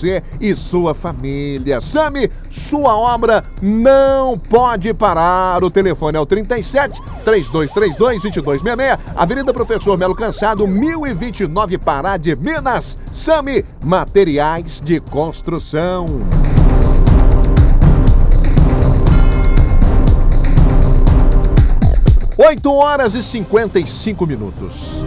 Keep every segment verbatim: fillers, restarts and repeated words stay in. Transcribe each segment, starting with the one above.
você e sua família. Sami, sua obra não pode parar. O telefone é o trinta e sete, três dois três dois, dois dois seis seis, Avenida Professor Melo Cansado, mil e vinte e nove, Pará de Minas. Sami, materiais de construção. oito horas e cinquenta e cinco minutos.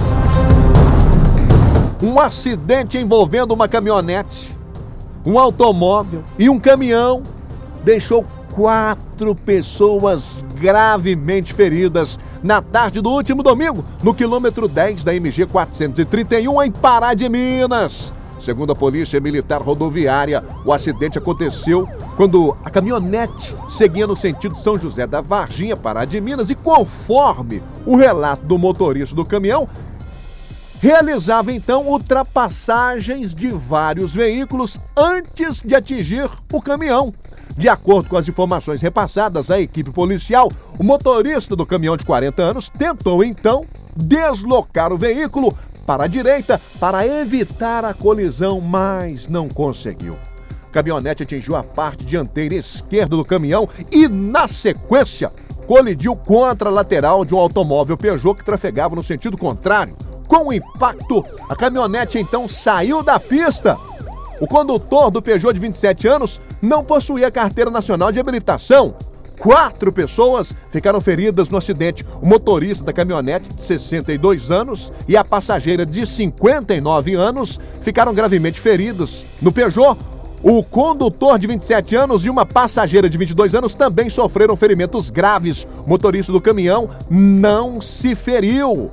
Um acidente envolvendo uma caminhonete, um automóvel e um caminhão deixou quatro pessoas gravemente feridas na tarde do último domingo, no quilômetro dez da M G quatrocentos e trinta e um, em Pará de Minas. Segundo a Polícia Militar Rodoviária, o acidente aconteceu quando a caminhonete seguia no sentido São José da Varginha, Pará de Minas, e conforme o relato do motorista do caminhão, realizava então ultrapassagens de vários veículos antes de atingir o caminhão. De acordo com as informações repassadas à equipe policial, o motorista do caminhão de quarenta anos tentou então deslocar o veículo para a direita para evitar a colisão, mas não conseguiu. A caminhonete atingiu a parte dianteira esquerda do caminhão e, na sequência, colidiu contra a lateral de um automóvel Peugeot que trafegava no sentido contrário. Com o impacto, a caminhonete então saiu da pista. O condutor do Peugeot de vinte e sete anos não possuía carteira nacional de habilitação. Quatro pessoas ficaram feridas no acidente. O motorista da caminhonete, de sessenta e dois anos, e a passageira, de cinquenta e nove anos, ficaram gravemente feridos. No Peugeot, o condutor de vinte e sete anos e uma passageira de vinte e dois anos também sofreram ferimentos graves. O motorista do caminhão não se feriu.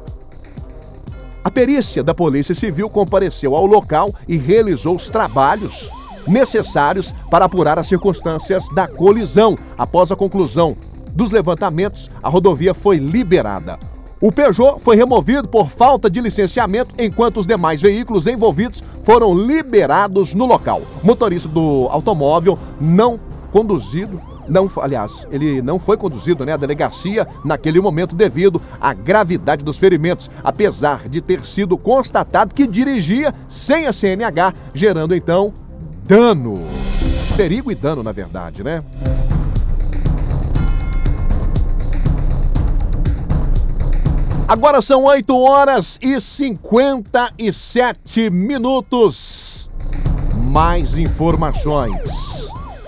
A perícia da Polícia Civil compareceu ao local e realizou os trabalhos necessários para apurar as circunstâncias da colisão. Após a conclusão dos levantamentos, a rodovia foi liberada. O Peugeot foi removido por falta de licenciamento, enquanto os demais veículos envolvidos foram liberados no local. O motorista do automóvel não conduzido, não, aliás, ele não foi conduzido, né, à delegacia naquele momento devido à gravidade dos ferimentos, apesar de ter sido constatado que dirigia sem a C N H, gerando então dano. Perigo e dano, na verdade, né? Agora são oito horas e cinquenta e sete minutos. Mais informações.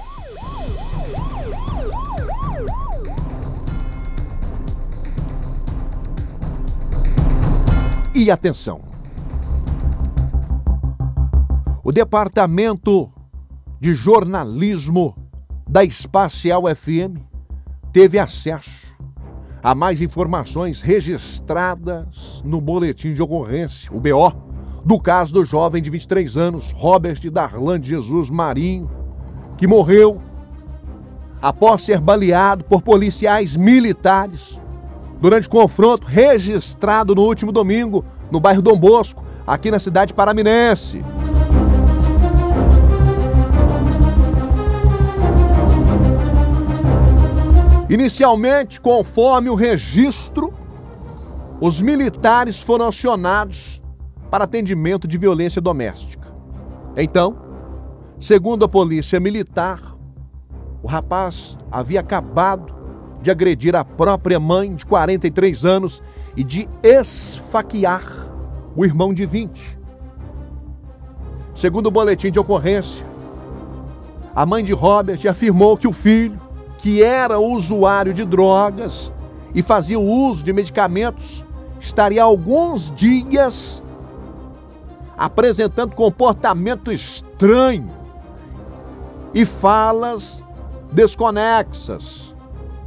E atenção. O Departamento de Jornalismo da Espacial F M teve acesso a mais informações registradas no boletim de ocorrência, o B O, do caso do jovem de vinte e três anos, Robert Darlan de Jesus Marinho, que morreu após ser baleado por policiais militares durante confronto registrado no último domingo no bairro Dom Bosco, aqui na cidade paraminense. Inicialmente, conforme o registro, os militares foram acionados para atendimento de violência doméstica. Então, segundo a polícia militar, o rapaz havia acabado de agredir a própria mãe de quarenta e três anos e de esfaquear o irmão de vinte. Segundo o boletim de ocorrência, a mãe de Robert afirmou que o filho, que era usuário de drogas e fazia o uso de medicamentos, estaria há alguns dias apresentando comportamento estranho e falas desconexas.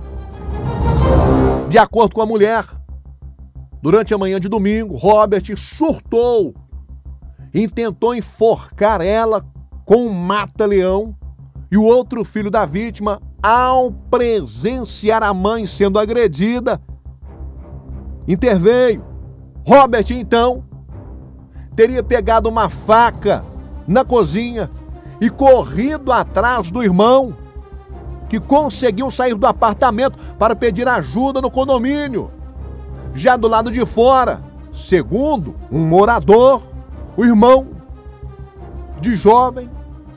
De acordo com a mulher, durante a manhã de domingo, Robert surtou e tentou enforcar ela com um mata-leão, e o outro filho da vítima, ao presenciar a mãe sendo agredida, interveio. Robert, então, teria pegado uma faca na cozinha e corrido atrás do irmão, que conseguiu sair do apartamento para pedir ajuda no condomínio. Já do lado de fora, segundo um morador, o irmão de jovem